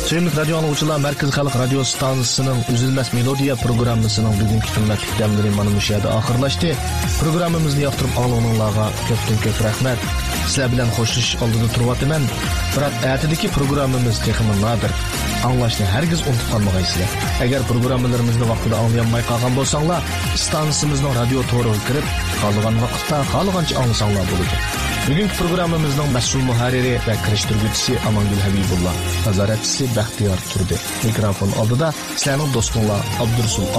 Sevimli radyo anlıqçılar, Merkez Xalq Radio Stansiyasının Üzülməz Melodiya programmasının bugünkü qimmatli dəmləri mana bu yerdə axırlaşdı. Proqramımızı yaxtırıb anlığınlarga köp rəhmət. Sizlər bilan xoşluş aldığında turvatıman. Biroq ətidəki proqramımız texmi nadir. Anlaşını hergiz unutub qalmağaysızlar. Əgər proqramlarımızı vaxtında anlayanmay qalğan bolsanglar, stansiyamızın radio toruga kirib, qalğan vaqtda qalğancha anlasanlar bo'ladi. Bugünkü programımızın məsul muharriri və kirişdirgüçüsü Amangül Habibullah, nazaratçısı Baxtiyor Turdi. Mikrofon aldıda sizlərinin dostunlar Abdursul